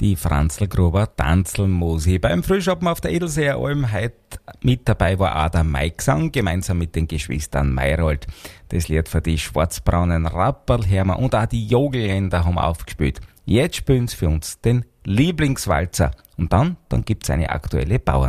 die Franzl Gruber Tanzelmosi. Beim Frühschoppen auf der Edelseeralm heute mit dabei war auch der Maiksang, gemeinsam mit den Geschwistern Mayrold. Das Lied für die schwarzbraunen Rapperlhärmer und auch die Jogelländer haben aufgespielt. Jetzt spielen sie für uns den Lieblingswalzer. Und dann gibt's eine aktuelle Bauern.